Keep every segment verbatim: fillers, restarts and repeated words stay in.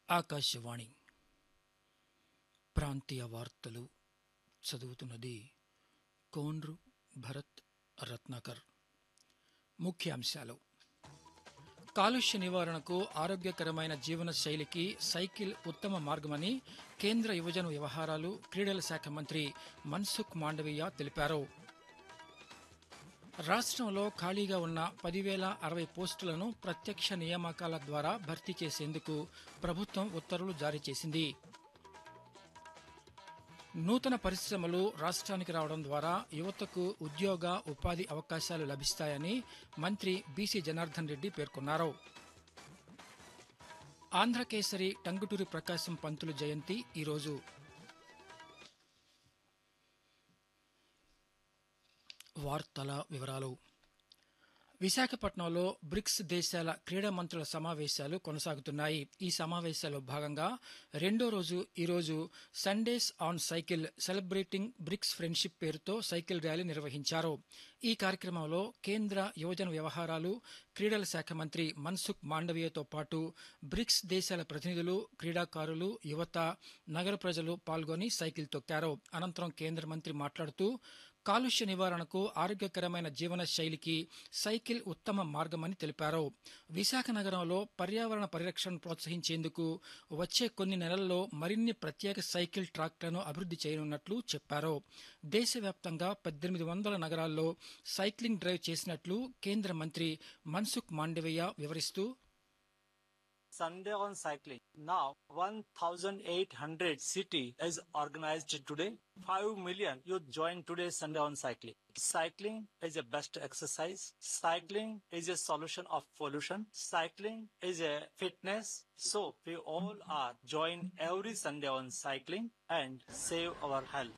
ఆకాశవాణి ప్రాంతీయ వార్తలు చదువుతున్నది కోన్రు భరత్ రత్నాకర్. ముఖ్యాంశాలు: కాలుష్య నివారణకు ఆరోగ్యకరమైన జీవన శైలికి సైకిల్ ఉత్తమ మార్గమని కేంద్ర యువజన వ్యవహారాలు క్రీడల శాఖ మంత్రి మన్సుఖ్ మాండవీయ తెలిపారు. రాష్ట్రంలో ఖాళీగా ఉన్న పదివేల అరవై పోస్టులను ప్రత్యక్ష నియామకాల ద్వారా భర్తీ చేసేందుకు ప్రభుత్వం ఉత్తర్వులు జారీ చేసింది. నూతన పరిశ్రమలు రాష్ట్రానికి రావడం ద్వారా యువతకు ఉద్యోగ ఉపాధి అవకాశాలు లభిస్తాయని మంత్రి బీసీ జనార్దన్ రెడ్డి పేర్కొన్నారు. ఆంధ్రకేసరి టంగుటూరి ప్రకాశం పంతులు జయంతి ఈరోజు. వార్తల వివరాలు. విశాఖపట్నంలో బ్రిక్స్ దేశాల క్రీడా మంత్రుల సమావేశాలు కొనసాగుతున్నాయి. ఈ సమావేశాల్లో భాగంగా రెండో రోజు ఈరోజు Sundays on cycle celebrating bricks friendship పేరుతో సైకిల్ ర్యాలీ నిర్వహించారు. ఈ కార్యక్రమంలో కేంద్ర యువజన వ్యవహారాలు క్రీడల శాఖ మంత్రి మన్సుఖ్ మాండవీయతో పాటు బ్రిక్స్ దేశాల ప్రతినిధులు, క్రీడాకారులు, యువత, నగర ప్రజలు పాల్గొని సైకిల్ తొక్కారు. అనంతరం కేంద్ర మంత్రి మాట్లాడుతూ కాలుష్య నివారణకు ఆరోగ్యకరమైన జీవన శైలికి సైకిల్ ఉత్తమ మార్గమని తెలిపారు. విశాఖ నగరంలో పర్యావరణ పరిరక్షణను ప్రోత్సహించేందుకు వచ్చే కొన్ని నెలల్లో మరిన్ని ప్రత్యేక సైకిల్ ట్రాక్లను అభివృద్ధి చేయనున్నట్లు చెప్పారు. దేశవ్యాప్తంగా పద్దెనిమిది వందల నగరాల్లో సైక్లింగ్ డ్రైవ్ చేసినట్లు కేంద్ర మంత్రి మన్సుఖ్ మాండవీయ వివరిస్తూ, Sunday on cycling. Now, one thousand eight hundred city is organized today. five million youth join today's Sunday on cycling. Cycling is a best exercise. Cycling is a solution of pollution. Cycling is a fitness. So, we all are join every Sunday on cycling and save our health.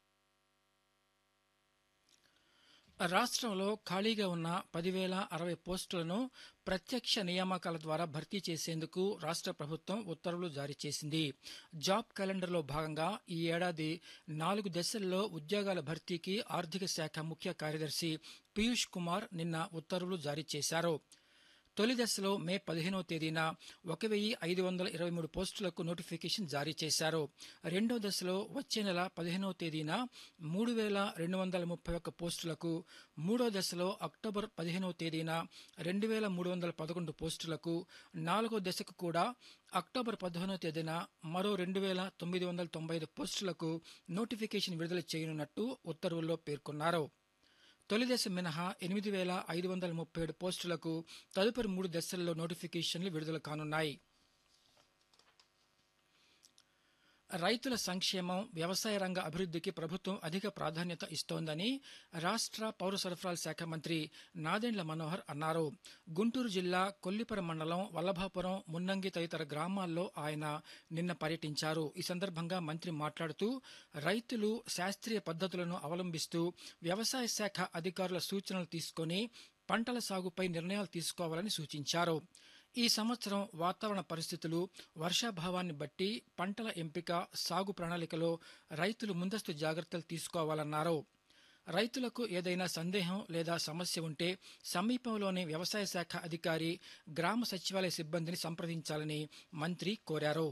రాష్ట్రంలో ఖాళీగా ఉన్న పదివేల అరవై పోస్టులను ప్రత్యక్ష నియామకాల ద్వారా భర్తీ చేసేందుకు రాష్ట్ర ప్రభుత్వం ఉత్తర్వులు జారీ చేసింది. జాబ్ క్యాలెండర్లో భాగంగా ఈ ఏడాది నాలుగు దశల్లో ఉద్యోగాల భర్తీకి ఆర్థిక శాఖ ముఖ్య కార్యదర్శి పీయూష్ కుమార్ నిన్న ఉత్తర్వులు జారీ చేశారు. తొలి దశలో మే పదిహేనవ తేదీన ఒక వెయ్యి ఐదు వందల ఇరవై మూడు పోస్టులకు నోటిఫికేషన్ జారీ చేశారు. రెండో దశలో వచ్చే నెల పదిహేనవ తేదీన మూడు వేల రెండు వందల ముప్పై ఒక్క పోస్టులకు, మూడో దశలో అక్టోబర్ పదిహేనవ తేదీన రెండు వేల మూడు వందల పదకొండు పోస్టులకు, నాలుగో దశకు కూడా అక్టోబర్ పదిహేనవ తేదీన మరో రెండు వేల తొమ్మిది వందల తొంభై ఐదు పోస్టులకు నోటిఫికేషన్ విడుదల చేయనున్నట్టు ఉత్తర్వుల్లో పేర్కొన్నారు. తొలి దశ మినహా ఎనిమిది వేల ఐదు వందల ముప్పై ఏడు పోస్టులకు తదుపరి మూడు దశల్లో నోటిఫికేషన్లు విడుదల కానున్నాయి. రైతుల సంక్షేమం, వ్యవసాయ రంగ అభివృద్ధికి ప్రభుత్వం అధిక ప్రాధాన్యత ఇస్తోందని రాష్ట్ర పౌర సరఫరాల శాఖ మంత్రి నాదెండ్ల మనోహర్ అన్నారు. గుంటూరు జిల్లా కొల్లిపర మండలం వల్లభాపురం, మున్నంగి తదితర గ్రామాల్లో ఆయన నిన్న పర్యటించారు. ఈ సందర్భంగా మంత్రి మాట్లాడుతూ రైతులు శాస్త్రీయ పద్ధతులను అవలంబిస్తూ వ్యవసాయ శాఖ అధికారుల సూచనలు తీసుకుని పంటల సాగుపై నిర్ణయాలు తీసుకోవాలని సూచించారు. ఈ సంవత్సరం వాతావరణ పరిస్థితులు, వర్షాభావాన్ని బట్టి పంటల ఎంపిక, సాగు ప్రణాళికలో రైతులు ముందస్తు జాగ్రత్తలు తీసుకోవాలన్నారు. రైతులకు ఏదైనా సందేహం లేదా సమస్య ఉంటే సమీపంలోని వ్యవసాయ శాఖ అధికారి, గ్రామ సచివాలయ సిబ్బందిని సంప్రదించాలని మంత్రి కోరారు.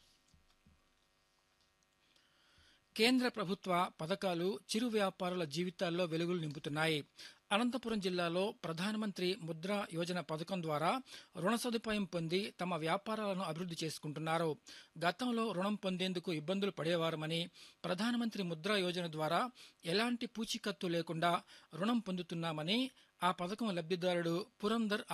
కేంద్ర ప్రభుత్వ పథకాలు చిరు వ్యాపారుల జీవితాల్లో వెలుగులు నింపుతున్నాయి. అనంతపురం జిల్లాలో ప్రధానమంత్రి ముద్రా యోజన పథకం ద్వారా రుణ సదుపాయం పొంది తమ వ్యాపారాలను అభివృద్ధి చేసుకుంటున్నారు. గతంలో రుణం పొందేందుకు ఇబ్బందులు పడేవారమని, ప్రధానమంత్రి ముద్రా యోజన ద్వారా ఎలాంటి పూచీకత్తు లేకుండా రుణం పొందుతున్నామని ఆ పథకం లబ్ధిదారుడు పురందర్